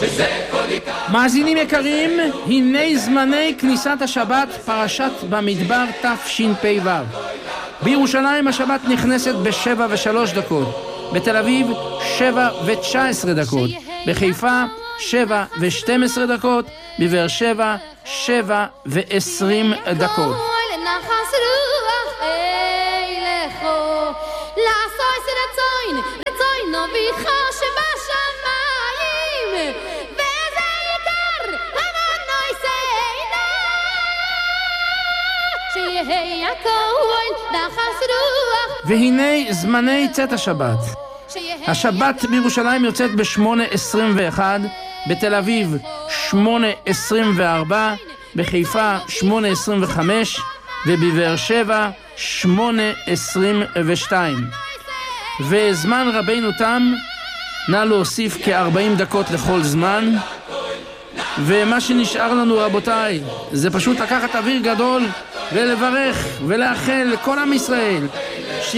מאזינים יקרים, הנה זמני כניסת השבת, פרשת במדבר תשפ"ו. בירושלים השבת נכנסת ב7:03, בתל אביב 7:19, בחיפה 7:12, בבאר שבע 7:20. והנה זמני צאת השבת. השבת בירושלים יוצאת ב8:21, בתל אביב 8:24, בחיפה 8:25, ובבאר שבע 8:22. וזמן רבינו תם, נא להוסיף כ40 דקות לכל זמן. ומה שנשאר לנו רבותיי, זה פשוט לקחת אוויר גדול ולברך ולאחל לכל עם ישראל